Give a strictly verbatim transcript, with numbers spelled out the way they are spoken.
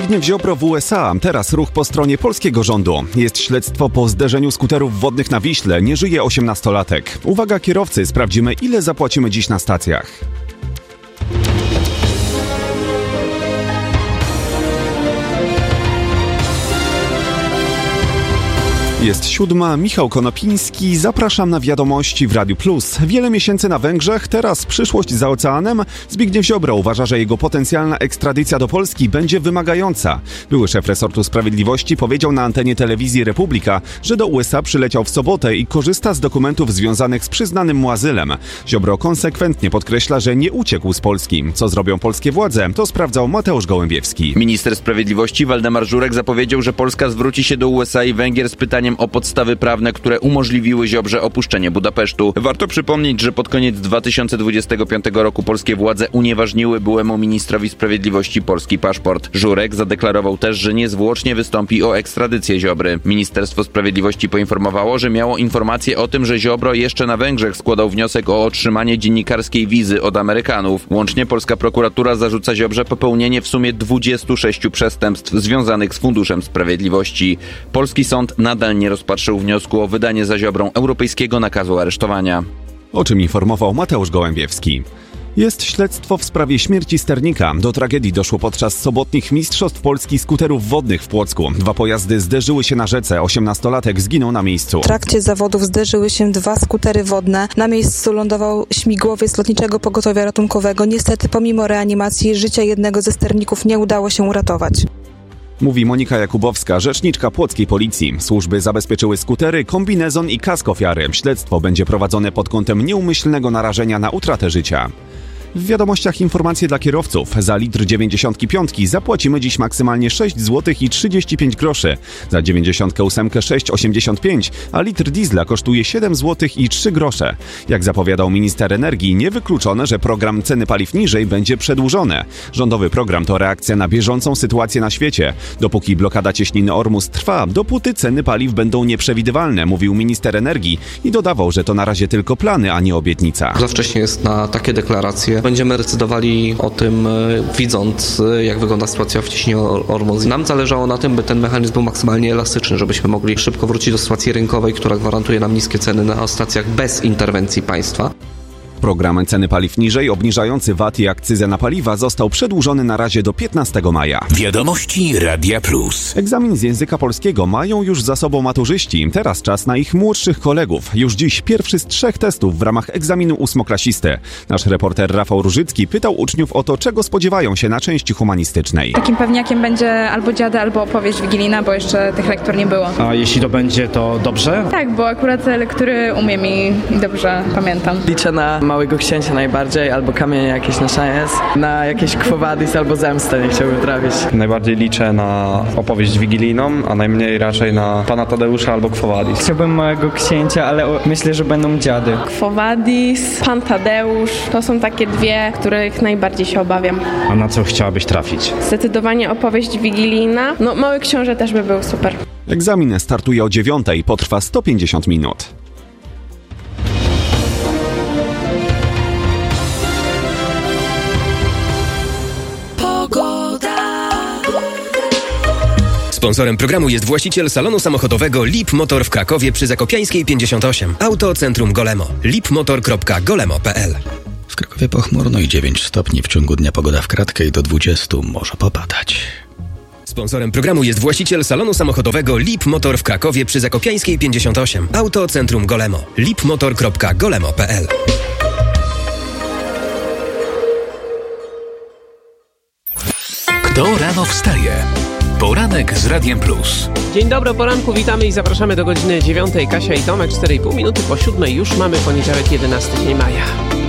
Zbigniew Ziobro w U S A. Teraz ruch po stronie polskiego rządu. Jest śledztwo po zderzeniu skuterów wodnych na Wiśle. Nie żyje osiemnastolatek. Uwaga kierowcy, sprawdzimy, ile zapłacimy dziś na stacjach. Jest siódma, Michał Konopiński, zapraszam na wiadomości w Radiu Plus. Wiele miesięcy na Węgrzech, teraz przyszłość za oceanem. Zbigniew Ziobro uważa, że jego potencjalna ekstradycja do Polski będzie wymagająca. Były szef resortu sprawiedliwości powiedział na antenie telewizji Republika, że do U S A przyleciał w sobotę i korzysta z dokumentów związanych z przyznanym mu azylem. Ziobro konsekwentnie podkreśla, że nie uciekł z Polski. Co zrobią polskie władze, to sprawdzał Mateusz Gołębiewski. Minister sprawiedliwości Waldemar Żurek zapowiedział, że Polska zwróci się do U S A i Węgier z pytaniem o podstawy prawne, które umożliwiły Ziobrze opuszczenie Budapesztu. Warto przypomnieć, że pod koniec dwa tysiące dwudziestego piątego roku polskie władze unieważniły byłemu ministrowi sprawiedliwości polski paszport. Żurek zadeklarował też, że niezwłocznie wystąpi o ekstradycję Ziobry. Ministerstwo Sprawiedliwości poinformowało, że miało informację o tym, że Ziobro jeszcze na Węgrzech składał wniosek o otrzymanie dziennikarskiej wizy od Amerykanów. Łącznie polska prokuratura zarzuca Ziobrze popełnienie w sumie dwudziestu sześciu przestępstw związanych z Funduszem Sprawiedliwości. Polski sąd nadal nie rozpatrzył wniosku o wydanie za Ziobrą europejskiego nakazu aresztowania. O czym informował Mateusz Gołębiewski. Jest śledztwo w sprawie śmierci sternika. Do tragedii doszło podczas sobotnich Mistrzostw Polski skuterów wodnych w Płocku. Dwa pojazdy zderzyły się na rzece. osiemnastolatek zginął na miejscu. W trakcie zawodów zderzyły się dwa skutery wodne. Na miejscu lądował śmigłowiec Lotniczego Pogotowia Ratunkowego. Niestety pomimo reanimacji życia jednego ze sterników nie udało się uratować. Mówi Monika Jakubowska, rzeczniczka płockiej policji. Służby zabezpieczyły skutery, kombinezon i kask ofiary. Śledztwo będzie prowadzone pod kątem nieumyślnego narażenia na utratę życia. W wiadomościach informacje dla kierowców. Za litr dziewięćdziesiątki piątki zapłacimy dziś maksymalnie sześć złotych i trzydzieści pięć groszy. Za dziewięćdziesiątkę ósemkę sześć złotych osiemdziesiąt pięć, a litr diesla kosztuje siedem złotych i trzy grosze. Jak zapowiadał minister energii, niewykluczone, że program ceny paliw niżej będzie przedłużony. Rządowy program to reakcja na bieżącą sytuację na świecie. Dopóki blokada cieśniny Ormus trwa, dopóty ceny paliw będą nieprzewidywalne, mówił minister energii i dodawał, że to na razie tylko plany, a nie obietnica. Za wcześnie jest na takie deklaracje. Będziemy decydowali o tym, widząc, jak wygląda sytuacja w cieśninie Ormus. Nam zależało na tym, by ten mechanizm był maksymalnie elastyczny, żebyśmy mogli szybko wrócić do sytuacji rynkowej, która gwarantuje nam niskie ceny na stacjach bez interwencji państwa. Program ceny paliw niżej, obniżający V A T i akcyzę na paliwa został przedłużony na razie do piętnastego maja. Wiadomości Radia Plus. Egzamin z języka polskiego mają już za sobą maturzyści. Teraz czas na ich młodszych kolegów. Już dziś pierwszy z trzech testów w ramach egzaminu ósmoklasisty. Nasz reporter Rafał Różycki pytał uczniów o to, czego spodziewają się na części humanistycznej. Takim pewniakiem będzie albo dziady, albo opowieść wigilijna, bo jeszcze tych lektur nie było. A jeśli to będzie, to dobrze? Tak, bo akurat te lektury umiem i, i dobrze pamiętam. Liczę na Małego Księcia najbardziej, albo Kamienie jakieś na szajens, na jakieś Quo Vadis albo Zemstę nie chciałbym trafić. Najbardziej liczę na opowieść wigilijną, a najmniej raczej na Pana Tadeusza albo Quo Vadis. Chciałbym Małego Księcia, ale myślę, że będą dziady. Quo Vadis, Pan Tadeusz, to są takie dwie, których najbardziej się obawiam. A na co chciałabyś trafić? Zdecydowanie opowieść wigilijna. No, Mały Książę też by był super. Egzamin startuje o dziewiątej, potrwa sto pięćdziesiąt minut. Sponsorem programu jest właściciel salonu samochodowego Lip Motor w Krakowie przy Zakopiańskiej pięćdziesiąt osiem. Auto Centrum Golemo. lipmotor kropka golemo kropka p l. W Krakowie pochmurno i dziewięć stopni. W ciągu dnia pogoda w kratkę i do dwudziestu może popadać. Sponsorem programu jest właściciel salonu samochodowego Lip Motor w Krakowie przy Zakopiańskiej pięćdziesiąt osiem. Auto Centrum Golemo. lipmotor kropka golemo kropka p l. Kto rano wstaje? Poranek z Radiem Plus. Dzień dobry, poranku, witamy i zapraszamy do godziny dziewiątej. Kasia i Tomek, cztery i pół minuty po siódmej. Już mamy poniedziałek, jedenasty dzień maja.